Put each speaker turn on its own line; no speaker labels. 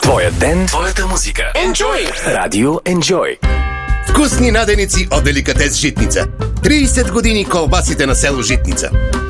Твоя ден, твоята музика. Enjoy! Радио Enjoy.
Вкусни наденици от Деликатес Житница. 30 години колбасите на село Житница.